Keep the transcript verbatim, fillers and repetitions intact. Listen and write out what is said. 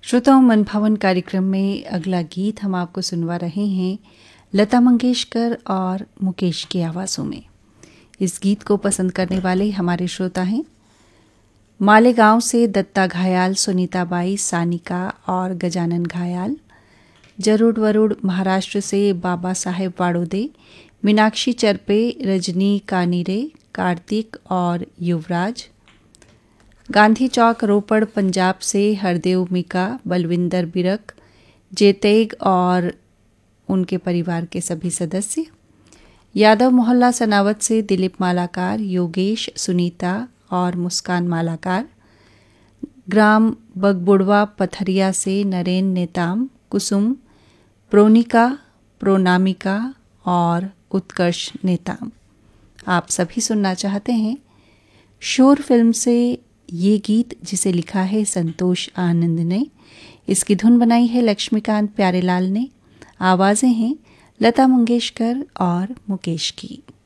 श्रोताओं, मन भावन कार्यक्रम में अगला गीत हम आपको सुनवा रहे हैं लता मंगेशकर और मुकेश की आवाज़ों में। इस गीत को पसंद करने वाले हमारे श्रोता हैं मालेगांव से दत्ता घायाल, सुनीता बाई, सानिका और गजानन घायाल। जरूर वरुड़ महाराष्ट्र से बाबा साहेब वाड़ोदे, मीनाक्षी चरपे, रजनी कानीरे, कार्तिक और युवराज। गांधी चौक रोपड़ पंजाब से हरदेव मीका, बलविंदर बिरक, जेतेग और उनके परिवार के सभी सदस्य। यादव मोहल्ला सनावत से दिलीप मालाकार, योगेश, सुनीता और मुस्कान मालाकार। ग्राम बगबुड़वा पथरिया से नरेन नेताम, कुसुम, प्रोनिका, प्रोनामिका और उत्कर्ष नेताम। आप सभी सुनना चाहते हैं शोर फिल्म से ये गीत, जिसे लिखा है संतोष आनंद ने। इसकी धुन बनाई है लक्ष्मीकांत प्यारेलाल ने। आवाज़ें हैं लता मंगेशकर और मुकेश की।